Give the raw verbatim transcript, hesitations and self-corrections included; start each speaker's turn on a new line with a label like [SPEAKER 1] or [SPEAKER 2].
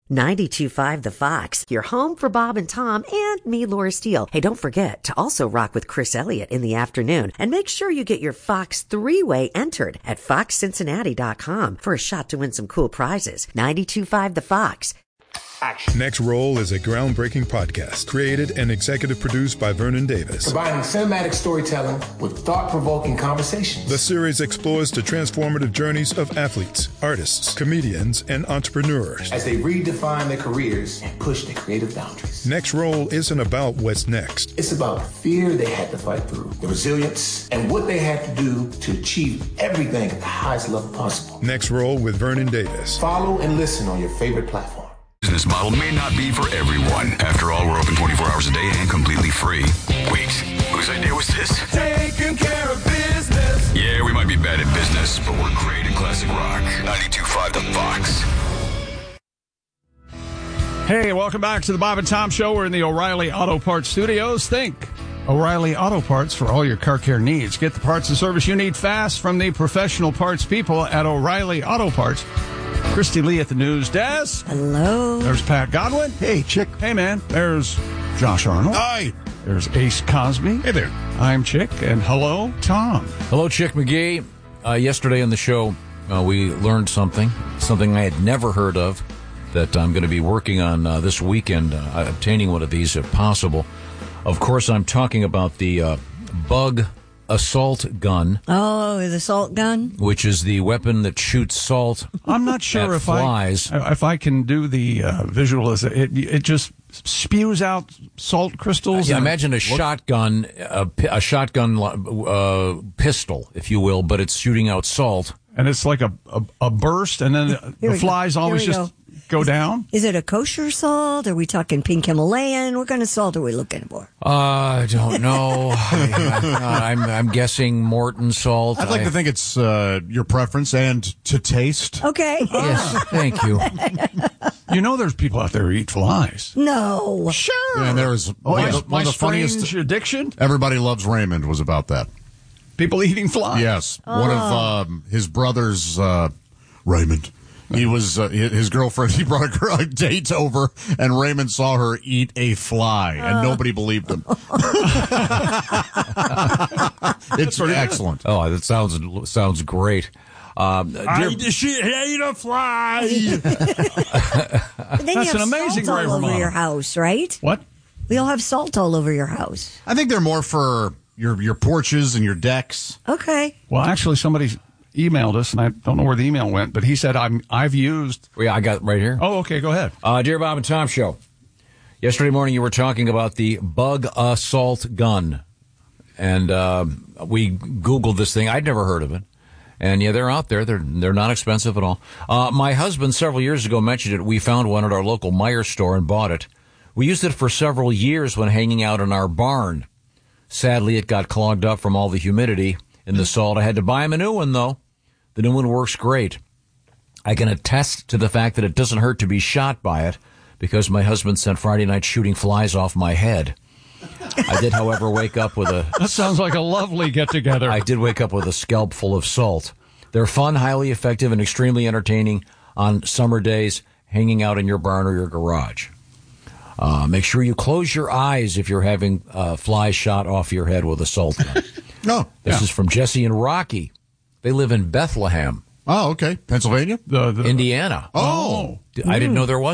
[SPEAKER 1] ninety-two point five The Fox, your home for Bob and Tom and me, Laura Steele. Hey, don't forget to also rock with Chris Elliott in the afternoon. And make sure you get your Fox three-way entered at fox cincinnati dot com for a shot to win some cool prizes. ninety-two point five The Fox.
[SPEAKER 2] Action. Next Roll is a groundbreaking podcast created and executive produced by Vernon Davis.
[SPEAKER 3] Combining cinematic storytelling with thought-provoking conversations.
[SPEAKER 2] The series explores the transformative journeys of athletes, artists, comedians, and entrepreneurs
[SPEAKER 3] as they redefine their careers and push their creative boundaries.
[SPEAKER 2] Next Roll isn't about what's next.
[SPEAKER 3] It's about the fear they had to fight through, the resilience, and what they had to do to achieve everything at the highest level possible.
[SPEAKER 2] Next Roll with Vernon Davis.
[SPEAKER 3] Follow and listen on your favorite platform.
[SPEAKER 4] Business model may not be for everyone. After all, we're open twenty-four hours a day and completely free. Wait, whose idea was this?
[SPEAKER 5] Taking care of business.
[SPEAKER 4] Yeah, we might be bad at business, but we're great at classic rock. ninety-two point five The Fox.
[SPEAKER 6] Hey, welcome back to the Bob and Tom Show. We're in the O'Reilly Auto Parts Studios. Think O'Reilly Auto Parts for all your car care needs. Get the parts and service you need fast from the professional parts people at O'Reilly Auto Parts. Christy Lee at the news desk.
[SPEAKER 7] Hello.
[SPEAKER 6] There's Pat Godwin.
[SPEAKER 8] Hey, Chick.
[SPEAKER 6] Hey, man. There's Josh Arnold.
[SPEAKER 8] Hi.
[SPEAKER 6] There's Ace Cosby.
[SPEAKER 8] Hey there.
[SPEAKER 6] I'm Chick, and hello, Tom.
[SPEAKER 9] Hello, Chick McGee. Uh, yesterday on the show, uh, we learned something, something I had never heard of, that I'm going to be working on uh, this weekend, uh, obtaining one of these if possible. Of course, I'm talking about the uh, Bug assault gun.
[SPEAKER 7] Oh, the salt gun?
[SPEAKER 9] Which is the weapon that shoots salt.
[SPEAKER 6] I'm not sure if
[SPEAKER 9] flies.
[SPEAKER 6] I if I can do the uh, visualization. It, it just spews out salt crystals.
[SPEAKER 9] Yeah, imagine a look, shotgun, a, a shotgun uh, pistol, if you will, but it's shooting out salt.
[SPEAKER 6] And it's like a, a, a burst, and then the flies go. always just... Go. Go down?
[SPEAKER 7] Is it a kosher salt? Are we talking pink Himalayan? What kind of salt are we looking for?
[SPEAKER 9] Uh, I don't know. I, I'm, I'm guessing Morton salt.
[SPEAKER 8] I'd like
[SPEAKER 9] I,
[SPEAKER 8] to think it's uh, your preference and to taste.
[SPEAKER 7] Okay.
[SPEAKER 9] Yes, thank you.
[SPEAKER 6] You know there's people out there who eat flies.
[SPEAKER 7] No.
[SPEAKER 6] Sure.
[SPEAKER 8] Yeah, and there was
[SPEAKER 6] oh,
[SPEAKER 8] one,
[SPEAKER 6] my,
[SPEAKER 8] of the, one
[SPEAKER 6] my
[SPEAKER 8] of the funniest.
[SPEAKER 6] strange addiction?
[SPEAKER 8] Everybody Loves Raymond was about that.
[SPEAKER 6] People eating flies?
[SPEAKER 8] Yes.
[SPEAKER 7] Oh.
[SPEAKER 8] One of um, his brothers, uh, Raymond. He was uh, his girlfriend. He brought a, girl, a date over, and Raymond saw her eat a fly, and uh. nobody believed him. It's excellent.
[SPEAKER 9] Oh, that sounds sounds great. Um,
[SPEAKER 6] I, she ate a fly.
[SPEAKER 7] But then
[SPEAKER 6] That's
[SPEAKER 7] you have
[SPEAKER 6] an amazing
[SPEAKER 7] salt all over
[SPEAKER 6] remodel.
[SPEAKER 7] your house, right?
[SPEAKER 6] What?
[SPEAKER 7] We all have salt all over your house.
[SPEAKER 8] I think they're more for your your porches and your decks.
[SPEAKER 7] Okay.
[SPEAKER 6] Well, actually, somebody emailed us, and I don't know where the email went, but he said, I'm, I've used...
[SPEAKER 9] Well, yeah, I got it right here.
[SPEAKER 6] Oh, okay, go ahead.
[SPEAKER 9] Uh, Dear Bob and Tom Show, yesterday morning you were talking about the Bug assault gun, and uh, we Googled this thing. I'd never heard of it. And, yeah, they're out there. They're they're not expensive at all. Uh, my husband several years ago mentioned it. We found one at our local Meijer store and bought it. We used it for several years when hanging out in our barn. Sadly, it got clogged up from all the humidity in the salt. I had to buy him a new one, though. The new one works great. I can attest to the fact that it doesn't hurt to be shot by it because my husband spent Friday night shooting flies off my head. I did, however, wake up with a...
[SPEAKER 6] That sounds like a lovely get-together.
[SPEAKER 9] I did wake up with a scalp full of salt. They're fun, highly effective, and extremely entertaining on summer days hanging out in your barn or your garage. Uh, make sure you close your eyes if you're having uh, flies shot off your head with a salt gun.
[SPEAKER 8] No.
[SPEAKER 9] This
[SPEAKER 8] yeah.
[SPEAKER 9] is from Jesse and Rocky. They live in Bethlehem.
[SPEAKER 8] Oh, okay. Pennsylvania?
[SPEAKER 6] The, the,
[SPEAKER 9] Indiana.
[SPEAKER 8] Oh.
[SPEAKER 9] I didn't know there was